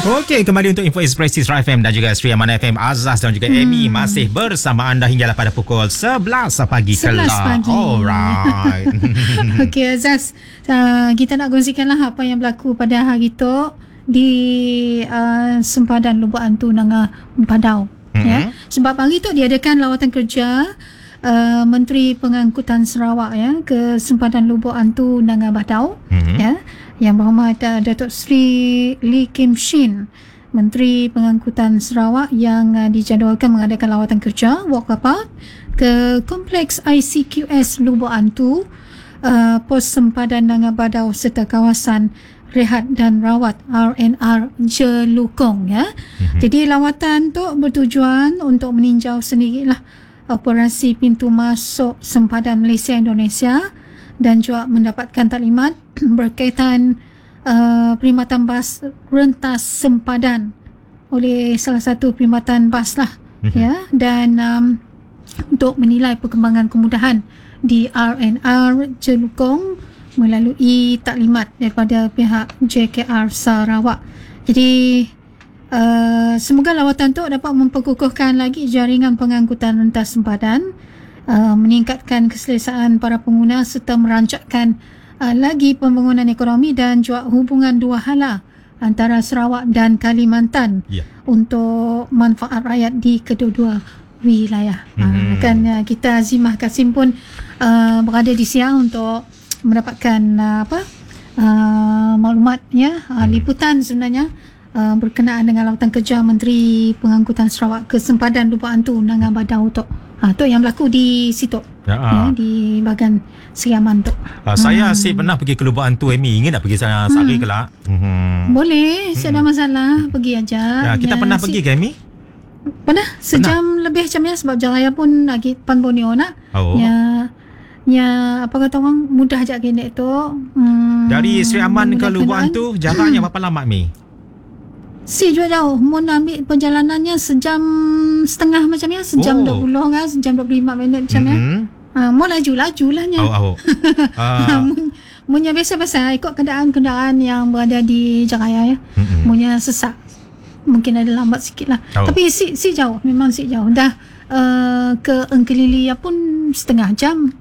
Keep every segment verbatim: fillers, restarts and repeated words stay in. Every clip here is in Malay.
Okey, kembali untuk Info Ekspresi Star F M dan juga Sri Aman F M. Azaz dan juga hmm. Amy masih bersama anda hinggalah pada pukul sebelas pagi kelak. sebelas pagi. Alright. Okey Azaz, uh, kita nak kongsikanlah apa yang berlaku pada hari itu di uh, sempadan Lubuk Antu Nanga Badau. Hmm. Ya. Sebab hari itu diadakan lawatan kerja uh, Menteri Pengangkutan Sarawak ya ke sempadan Lubuk Antu Nanga Badau. Hmm. Ya. Yang berhormat uh, Datuk Seri Lee Kim Shin, Menteri Pengangkutan Sarawak yang uh, dijadualkan mengadakan lawatan kerja walkabout ke Kompleks I C Q S Lubuk Antu, uh, Pos Sempadan Nanga Badau serta kawasan Rehat dan Rawat R N R Jelukong ya. Mm-hmm. Jadi lawatan tu bertujuan untuk meninjau sendirilah operasi pintu masuk sempadan Malaysia Indonesia dan juga mendapatkan taklimat berkaitan uh, perkhidmatan bas rentas sempadan oleh salah satu perkhidmatan bas lah. Mm-hmm. Ya, dan um, untuk menilai perkembangan kemudahan di R N R Jelukong melalui taklimat daripada pihak J K R Sarawak. Jadi uh, semoga lawatan tu dapat memperkukuhkan lagi jaringan pengangkutan rentas sempadan, uh, meningkatkan keselesaan para pengguna serta merancangkan uh, lagi pembangunan ekonomi dan juga hubungan dua hala antara Sarawak dan Kalimantan yeah. untuk manfaat rakyat di kedua-dua wilayah. Mm-hmm. Uh, kan uh, kita Azimah Kasim pun uh, berada di siang untuk mendapatkan uh, apa uh, maklumat ya uh, liputan sebenarnya uh, berkenaan dengan lawatan kerja Menteri Pengangkutan Sarawak ke sempadan Lubuk Antu Nanga Badau tu. Ha, tu yang berlaku di situ. Ya, ya, di bahagian Sri Aman tu. Uh, saya hmm. asyik pernah pergi ke Lubuk Antu, Amy. Ingin nak pergi sana hmm. sehari kelak? Hmm. Boleh, tak ada masalah. Pergi aja. Ya, kita ya, pernah si- pergi ke, Amy? Pernah. Sejam pernah. Lebih jamnya sebab jalan pun lagi pan Borneo nak. Oh. Ya. Ya, apa kata orang mudah je gini tu. Hmm, dari Sri Aman ke Lubuk Antu jaraknya berapa lama, Mi? Si juga jauh. Mau ambil perjalanannya sejam setengah macam ya, sejam dua puluh kan, sejam dua puluh lima minit macam ya. Mm-hmm. Ha, mau laju-laju lah nya. Oh, oh. uh. Munya biasa-biasa ikut kenderaan-kenderaan yang berada di Jakarta ya. Mm-hmm. Munya sesak. Mungkin ada lambat sikit lah. Oh. Tapi si si jauh, memang si jauh. Dah uh, ke Engkelilia pun setengah jam.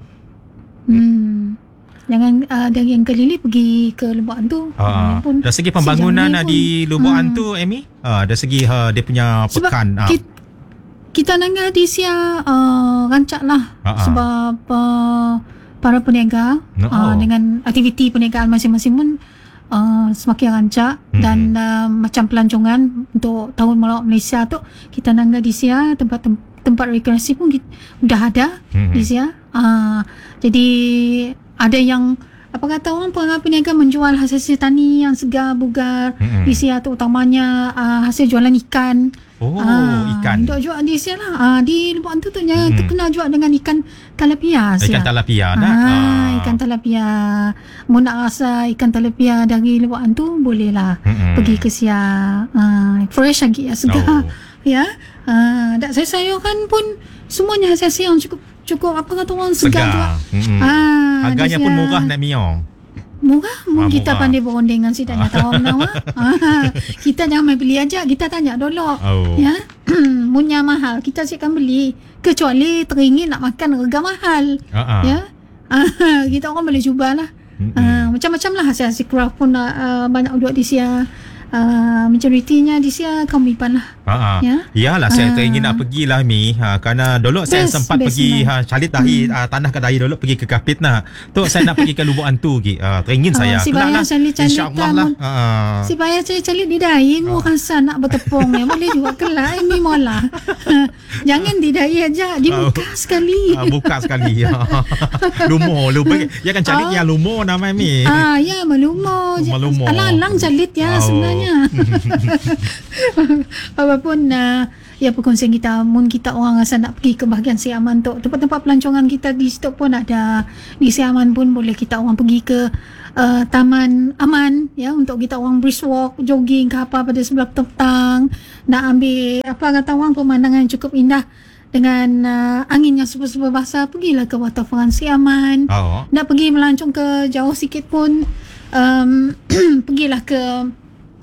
Hmm. Jangan uh, dari yang Kelili pergi ke Lubuk Antu. Uh, pun dari segi pembangunan si di Lubuk hmm. Antu, Amy, uh, dari segi uh, dia punya pekan. Sebab uh. kita, kita nangga di sia uh, rancak lah. Uh-huh. Sebab uh, para peniaga no. uh, dengan aktiviti perniagaan masing-masing pun uh, semakin rancak. Hmm. Dan uh, macam pelancongan untuk Tahun Melawat Malaysia tu, kita nangga di sia tempat-tempat tempat rekreasi pun kita, dah ada hmm. di sia. Uh, jadi ada yang apa kata orang peniaga menjual hasil-hasil tani yang segar bugar hmm. di sia tu, utamanya uh, hasil jualan ikan. Oh, uh, ikan. Duk jual di sia lah. Uh, di Lubuk Antu tu hmm. terkenal jual dengan ikan talapia. Ikan talapia dah. Ah, uh. ikan talapia. Mau nak rasa ikan talapia dari Lubuk Antu boleh lah hmm. pergi ke sia. Uh, fresh lagi ya, segar. Oh. Ya. Uh, tak saya sayurkan pun semuanya hasil-hasil yang cukup cukup apa kata orang segar tu. Mm-hmm. Ah, harganya pun murah nak miong. Murah, ah, kita murah. Pandai berunding dengan si tak nak tahu nama. ah, kita jangan main beli aja, kita tanya dulu. Oh. Ya. Punya mahal, kita siapkan beli kecuali teringin nak makan harga mahal. Uh-huh. Ya. Ah, kita orang boleh cubalah. Mm-hmm. Ah, macam-macam lah hasil-hasil craft pun uh, banyak duduk di sia. Uh, majoritinya di sini kaum Ipan lah. Ha, ya. Iyalah saya uh, teringin nak pergilah Mi. Ha, kerana dulu saya best, sempat best pergi ha, calit dahi hmm. uh, tanah ke dahi dulu pergi ke Kapit nah. Tu saya nak pergi ke Lubuk Antu ki. Uh, teringin uh, saya. Si bayar calit-calit insya-Allah lah. Uh. Si bayar calit-calit di dahi mu uh. rasa nak bertepung ya. Boleh juga kelak Mi mola. Jangan di dahi aja, dibuka uh, sekali. Uh, buka sekali. Lumo, lumo. Ya kan calit uh. yang lumo nama Mi. Ah ya, melumo. Alang-alang calit ya oh. sebenarnya. Apapun uh, ya perkongsian kita, mun kita orang rasa nak pergi ke bahagian Sri Aman tu, tempat-tempat pelancongan kita di situ pun ada. Di Sri Aman pun boleh kita orang pergi ke uh, Taman Aman ya, untuk kita orang brisk walk, jogging ke apa pada sebelah petang, nak ambil apa kata orang pemandangan yang cukup indah dengan uh, angin yang super-super basah, pergilah ke waterfront Sri Aman. Oh. Nak pergi melancong ke jauh sikit pun um, pergilah ke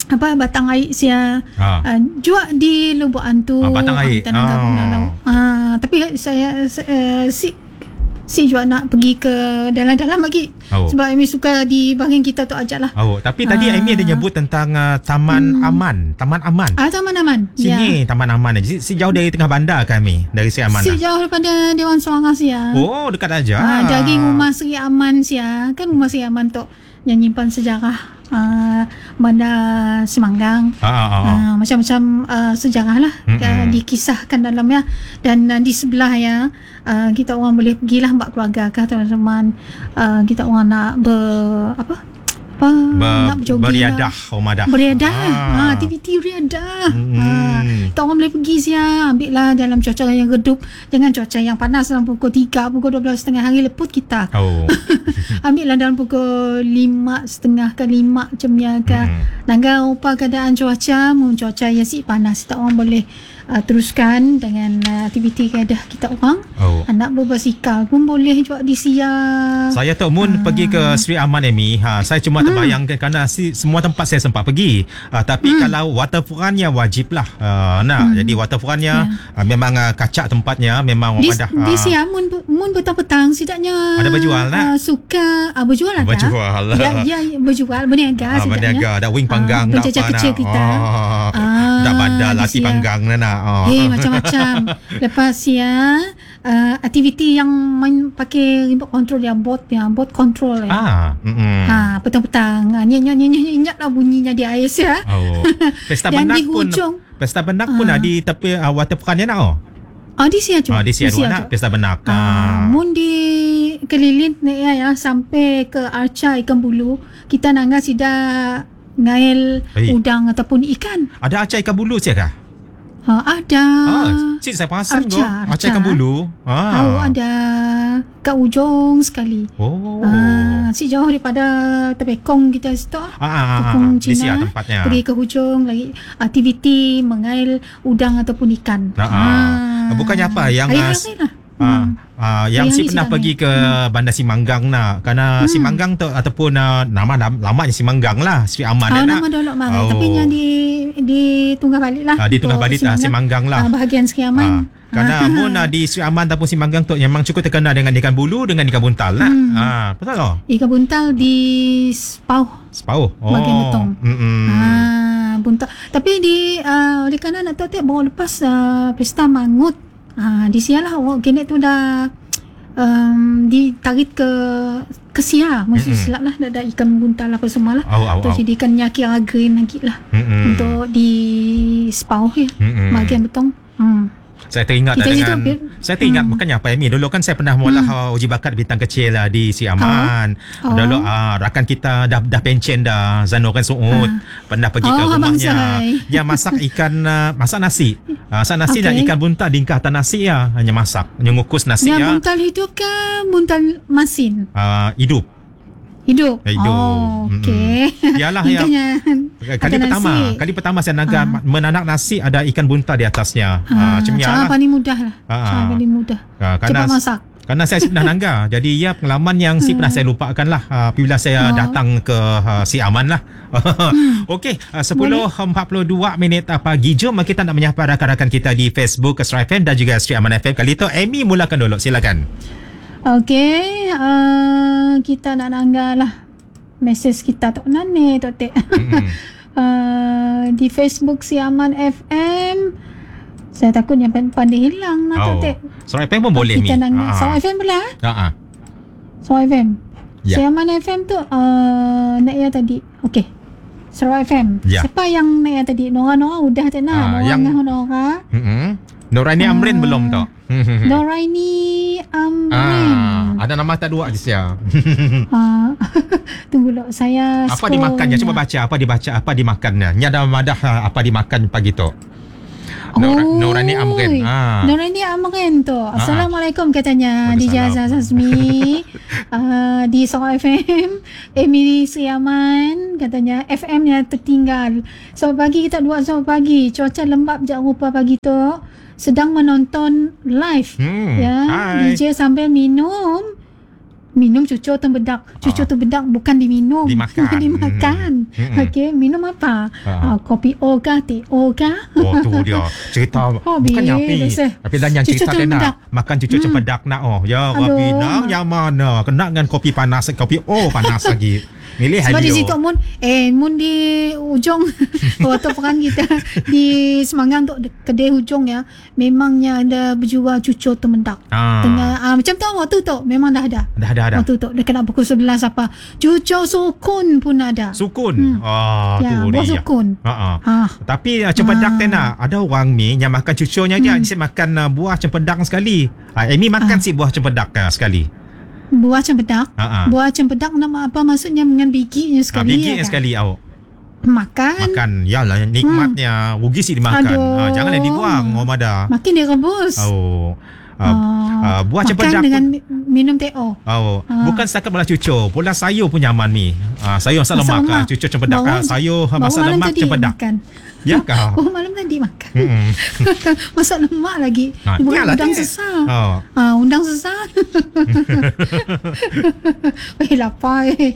apa batang air sia Ha. uh, jual di Lubuk Hantu. Ah, batang air. Kita nak Oh. uh, tapi saya uh, si si juga nak pergi ke dalam-dalam lagi. Oh. Sebab Amy suka di bahagian kita tu ajak lah. Oh, tapi tadi Ah. Amy ada nyebut tentang uh, Taman Hmm. Aman. Taman Aman. Ah, Taman Aman. Sini Taman Aman ni. Si, si jauh dari tengah bandar kan Amy? Dari Seri Aman. Si lah. jauh daripada Dewan Suara sia. Oh, dekat aja. Ah, daging rumah Seri Aman sia. Kan rumah Seri Aman tu yang nyimpan sejarah uh, bandar Semanggang. Ah, ah, ah. Uh, macam-macam uh, sejarah lah Mm-mm. uh, dikisahkan dalamnya. Dan uh, di sebelah ya uh, kita orang boleh pergilah buat keluarga kah teman-teman. Uh, kita orang nak ber apa? Apa Ber, nak berjogging beriadah lah. Umadah. Beriadah. Ah. Ha, aktiviti riadah. Mm-mm. Ha, kita orang boleh pergi sia, ambil lah dalam cuaca yang redup, jangan cuaca yang panas dalam pukul tiga, pukul dua belas tiga puluh hari leput kita. Oh. Ambil lah dalam pukul lima tiga puluh ke lima macam ni ke. Hmm. Nangga rupa keadaan cuaca, mun cuaca yang si panas, kita orang boleh uh, teruskan dengan uh, aktiviti keadaan kita orang. Oh. Anak berbasikal pun boleh juga di sia. Saya tu mun pergi ke Seri Aman Amy, ha, saya cuma terbayangkan kerana si, semua tempat saya sempat pergi. Ha, tapi Hmm. kalau waterfrontnya wajib lah. Ha, nah, Hmm. jadi waterfrontnya Ya. ha, memang uh, kacak tempatnya, memang Di, Umadah. di sia mun mun petang-petang setidaknya Ada berjual tak? Uh, suka uh, berjual lah tak? Berjual. Ya, ya berjual berniaga Ah, setidaknya. berniaga, ada wing panggang, Ah, dak penjajah apa kecil nak. kita. Oh, Ah, dak badal di latih sia. panggang na nak. Oh. Eh macam-macam. Lepas ya uh, aktiviti yang main pakai remote control yang bot yang bot control ya. Ah, mm-mm. Ha, petang-petang ha, nyanyi nyanyi nyanyi lah bunyinya di air ya. Oh. Pesta Dan benak di pun hujung Pesta benak pun Ah. ada di tepi uh, waterfrontnya nak. Oh. Ah di sia tu. Ah, di Siar nak pesta benak. Ah, mun di keliling ni ya, ya sampai ke Arca Ikan Bulu, kita nangga sida ngail Baik. udang ataupun ikan. Ada acai ikan bulu sia kah? Ha, ada. Ah, cik saya perasan Arca, kau. Arca. Acai ikan bulu. Ah. Oh, ada kat ujung sekali. Oh. Ah, si jauh daripada Tepekong kita situ. Ah, ah, ah, Tepung di Cina. Siar tempatnya. Pergi ke hujung lagi aktiviti mengail udang ataupun ikan. Ah, ah. Bukannya apa yang air ah, air lah. Ah, ah, yang Yang si ni pernah sedang pergi ni. ke Bandar Simanggang nak. Kerana Hmm. Simanggang tu ataupun uh, nama nam- lamanya Simanggang lah, Sri Aman Ah, nak. nama dolok mari. Oh. Tapi yang di di Tunggah Balik lah. Ah, di Tunggah Untuk Balik ah, Simanggang lah. Ah, bahagian Seri Aman. Ah, kerana Ah. mun uh, di Sri Aman ataupun Simanggang tu memang cukup terkenal dengan ikan bulu dengan ikan buntal lah. Hmm. Ah, betul tak? Ikan buntal di Sepau. Sepauh. Oh. Bahagian Betong. Mm-mm. Ah, buntal. Tapi di uh, oleh kerana nak tahu tak baru lepas uh, pesta mangut. Ah, di sialah oh, genek tu dah um, ditarik ke ke Sia. Mesti Mm-mm. silap lah dah ada ikan buntal apa semua lah. Au, au, Tu au. jadikan nyaki again lagi lah. Mm-mm. Untuk di Sepau ya. Mm-mm. Bahagian Betong. Hmm. Saya teringat Kita dengan situ hampir- saya teringat Hmm. makanya apa Amy dulu kan saya pernah mula hmm. uji bakat bintang kecil lah di Si Aman. Oh. Dulu ah, rakan kita dah dah pencen dah Zanoran Suud. Pernah pergi ke Oh, Abang rumahnya. Zai. Dia masak ikan uh, masak nasi. Ah, masak nasi dan Okay. ikan buntal di atas nasi ya, hanya masak, hanya ngukus nasi Yang ya. buntal hidup ke buntal masin? Ah, hidup. Hidup. Hidup. Oh, Mm-mm. okey. Yalah yang Intanya kali ada pertama, nasi. kali pertama saya naga Ah. menanak nasi ada ikan buntal di atasnya. Ah, Ah, macam ni cara lah. paling mudah lah. Ah, Cara ah. paling mudah. Ah, Cepat masak. Kerana saya pernah nangga. Jadi ya pengalaman yang si pernah saya lupakan lah uh, apabila saya Oh. datang ke uh, Si Aman lah. Okey, uh, sepuluh empat puluh dua minit uh, pagi. Jom kita nak menyapa rakan-rakan kita di Facebook Astro F M dan juga Sri Aman F M. Kali itu Amy mulakan dulu. Silakan. Okey, uh, kita nak nangga lah mesej kita tu nane tu tek. Mm-mm. uh, di Facebook Si Aman F M. Saya takut yang pandai hilang nak tu Oh. tek. Astro F M pun boleh ni. Kita nangga. Ah, So ah. F M pula. Ah, ah. So F M. Ya. Si Aman F M tu uh, nak ya tadi. Okey. Sarawak F M. Ya. Siapa yang nak ya tadi? Nora-Nora udah tak nak. Ah, Nora yang- dengan Nora. Mm-mm. Nuraini Ah. Amrin belum tu. Noraini Amrin. Ah, ada nama tak dua di sia. Ah, tunggu dulu saya Apa scroll dimakannya? ni. Cuba baca apa dibaca apa dimakannya. Ni ada madah ah, apa dimakan pagi tu. Nur, Oh, Nuraini Amrin. Ah. Noraini Amrin tu. Assalamualaikum katanya di Waalaikumsalam. Jaza Sazmi. uh, di Sarawak F M. Emily Siaman katanya F M-nya tertinggal. Selamat pagi kita dua selamat pagi. Cuaca lembap jangan rupa pagi tu. Sedang menonton live. Hmm. Ya, Hai. D J sambil minum minum cucur tembedak. Cucur Ah. tembedak bukan diminum, Dimakan. dimakan. Hmm. Okey, minum apa? Ah. Ah, kopi O kah, teh O kah? Oh tu dia cerita Oh, bukannya biar api dosa. tapi dan yang Cucur cerita dia nak tembedak. makan cucur cempedak nak oh ya Aduh. Rabbi nak yang mana kena dengan kopi panas kopi oh panas lagi milih Sebab di Halio. situ mun eh mun di ujung waktu pekan kita di Semanggang tu kedai hujung ya, memangnya ada berjual cucur tembedak. Ah. Tengah ah, macam tu waktu tu memang dah ada. dah dah dah Waktu tu dekat nak pukul sebelas apa. Cucur sukun pun ada. sukun ah Ya, tu buah dia sukun. ha ah. Ha. Tapi uh, cempedak Ah. tena ada orang ni yang makan cucurnya dia Hmm. dia makan uh, buah cempedak sekali. Ah Amy makan Ah. si buah cempedak uh, sekali. Buah cempedak. Ha ah. Buah cempedak nama apa maksudnya dengan bijinya Ah, sekali. bijinya ya, kan? sekali awak. Makan. Makan yalah nikmatnya rugi sih dimakan. Aduh. Ah janganlah dibuang Omada. Makin direbus. Oh. Uh, Ah. uh, buah Makan cempedak dengan pun, mi- minum teh O. oh, Ah. bukan setakat bola cucur, bola sayur pun nyaman ni. Uh, sayur masak Masak lemak, lemak. ah, cucur cempedak, Baru- ah, sayur baru masak malam lemak tadi cempedak. makan. Ya kah? Oh, malam tadi makan. Mm-mm. Masak lemak lagi. Ah, Bukan iyalah, undang Teh. sesar. Oh. Ah, undang sesar. Eh, lapar eh.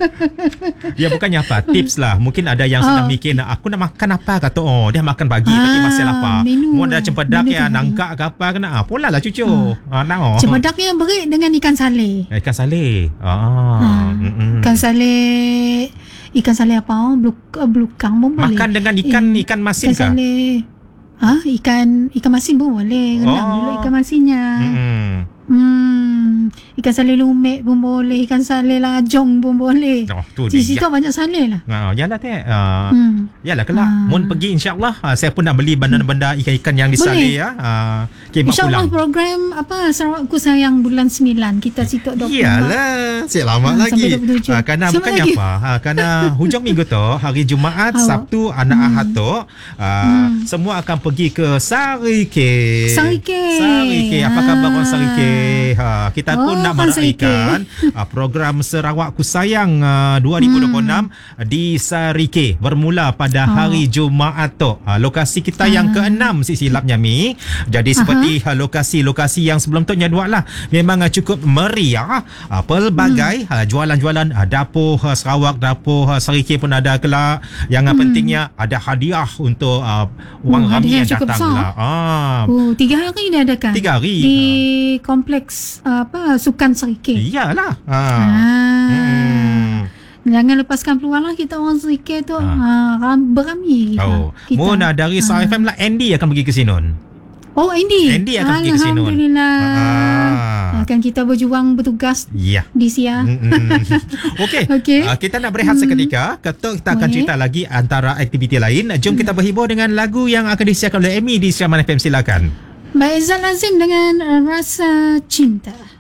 Ya bukannya apa, tips lah. Mungkin ada yang sedang Ah. mikir nak aku nak makan apa kata oh dia makan pagi tapi Ah, masih lapar. menu Mau ada eh. cempedak Menu ya tu nangka ke apa kena ah pula lah cucur. Ah, nak oh. Cempedak yang berik dengan ikan sale. Ikan saleh. Ah. Ah, mm-mm. Ikan sale ikan sale apa? Oh, bluk, uh, blukang pun boleh. Makan dengan ikan Eh, ikan masin ikan kah? sale. Ha, ikan ikan masin pun boleh. Rendam Oh. dulu ikan masinnya. Mm-mm. Hmm, ikan sale lumek pun boleh, ikan sale lajong pun boleh. Oh, tu Di dia. situ banyak sale lah. Ah, yalah teh. Ah, Hmm. yalah kelak Ah. mun pergi insya-Allah ah, saya pun nak beli benda-benda ikan-ikan yang Boleh. disalih ya. Ah, kimak InsyaAllah pulang. program apa Sarawakku Sayang bulan sembilan kita situ dua puluh lima. Iyalah, siap lama Ah, lagi. sampai dua puluh tujuh. Ah, kerana Siapa bukannya lagi? apa? Ha, kerana hujung minggu tu, hari Jumaat, Awak. Sabtu, anak Hmm. Ahad tu, ah, semua akan pergi ke Sarike. Sarike. Sarike. Apa khabar orang Ah. Sarike? Ha, kita pun Oh, nak orang Sarike. meraikan ah, program Sarawakku Sayang ah, dua ribu dua puluh enam Hmm. di Sarike bermula pada Oh. hari Jumaat tu. Ah, lokasi kita yang Ah. keenam si silapnya Mi. Jadi seperti ah, lokasi-lokasi yang sebelum tu nya dua lah. Memang ah, cukup meriah. Ah, pelbagai Hmm. ah, jualan-jualan ah, dapur ah, Sarawak, dapur ah, Sarike pun ada kelak. Yang ah, pentingnya ada hadiah untuk ah, orang Hmm. Oh, ramai hadiah yang cukup datang besar. lah. Ah, Oh, tiga hari dia adakan. Tiga hari. Di kompleks apa Sukan Serikit. iyalah. Ah. Ah. Hmm. Jangan lepaskan peluang lah kita orang Serikit tu. Ah. Ah, ram, berami kita. Oh, kita. Mun ah, dari Star F M lah Andy akan pergi ke Sinon. Oh, Andy. Andy akan pergi ke Sinon. Alhamdulillah. Ah. Akan kita berjuang bertugas Ya. di Sia. Mm-mm. Okey. Okey. Uh, kita nak berehat seketika. Ketuk kita akan Boleh. cerita lagi antara aktiviti lain. Jom kita berhibur dengan lagu yang akan disiarkan oleh Amy di Siaman F M. Silakan. Baik, Zal Azim dengan uh, Rasa Cinta.